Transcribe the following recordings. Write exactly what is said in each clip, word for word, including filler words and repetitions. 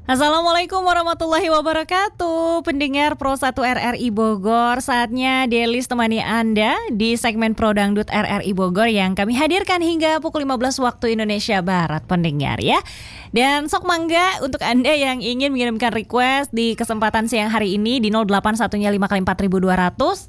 Assalamualaikum warahmatullahi wabarakatuh. Pendengar Pro satu R R I Bogor, saatnya Delis temani Anda di segmen Pro Dangdut R R I Bogor yang kami hadirkan hingga pukul lima belas waktu Indonesia Barat, pendengar ya. Dan sok mangga untuk Anda yang ingin mengirimkan request di kesempatan siang hari ini di nol delapan satu-nya lima kali empat ribu dua ratus.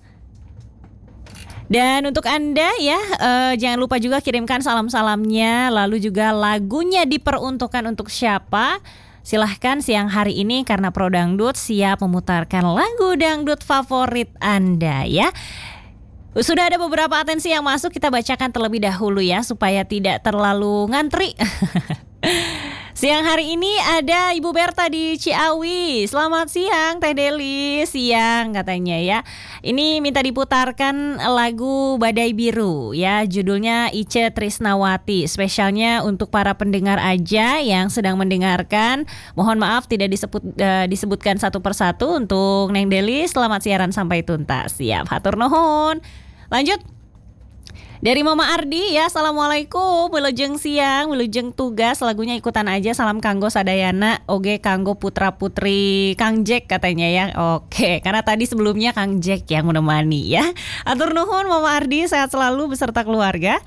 Dan untuk Anda ya, uh, jangan lupa juga kirimkan salam-salamnya, lalu juga lagunya diperuntukkan untuk siapa. Silahkan siang hari ini karena Pro Dangdut siap memutarkan lagu dangdut favorit Anda ya. Sudah ada beberapa atensi yang masuk, kita bacakan terlebih dahulu ya supaya tidak terlalu ngantri. Siang hari ini ada Ibu Berta di Ciawi. Selamat siang Teh Deli. Siang katanya ya. Ini minta diputarkan lagu Badai Biru ya. Judulnya Ice Trisnawati. Spesialnya untuk para pendengar aja yang sedang mendengarkan. Mohon maaf tidak disebut uh, disebutkan satu persatu. Untuk Neng Deli selamat siaran sampai tuntas. Siap, hatur nuhun. Lanjut. Dari Mama Ardi ya, Assalamualaikum, wilujeng siang, wilujeng tugas, lagunya ikutan aja, salam kanggo sadayana, oge kanggo putra putri Kang Jack katanya ya. Oke, karena tadi sebelumnya Kang Jack yang menemani ya. Atur nuhun Mama Ardi, sehat selalu beserta keluarga.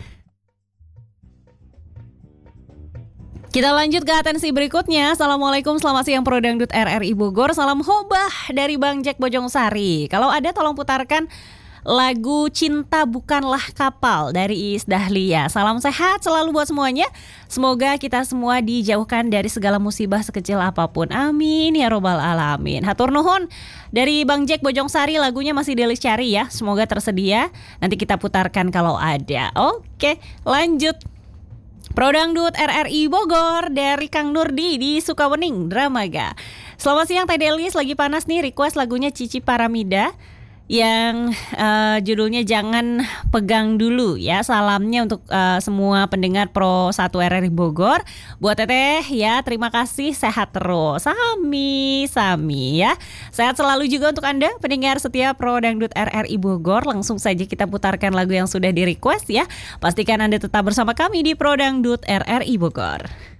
Kita lanjut ke atensi berikutnya. Assalamualaikum, selamat siang Pro Dangdut R R I Bogor, salam hobah dari Bang Jack Bojongsari. Kalau ada tolong putarkan lagu Cinta Bukanlah Kapal dari Iis Dahlia. Salam sehat selalu buat semuanya. Semoga kita semua dijauhkan dari segala musibah sekecil apapun. Amin ya robbal alamin. Hatur nuhun. Dari Bang Jack Bojongsari, lagunya masih Delis cari ya. Semoga tersedia. Nanti kita putarkan kalau ada. Oke, lanjut. Pro Dangdut R R I Bogor dari Kang Nurdi di Sukawening, Dramaga. Selamat siang Teh Delis, lagi panas nih request lagunya Cici Paramida yang uh, judulnya Jangan Pegang Dulu ya. Salamnya untuk uh, semua pendengar Pro satu R R I Bogor. Buat Teteh ya, terima kasih, sehat terus. Sami, sami ya. Sehat selalu juga untuk Anda pendengar setia Pro Dangdut R R I Bogor. Langsung saja kita putarkan lagu yang sudah di request ya. Pastikan Anda tetap bersama kami di Pro Dangdut R R I Bogor.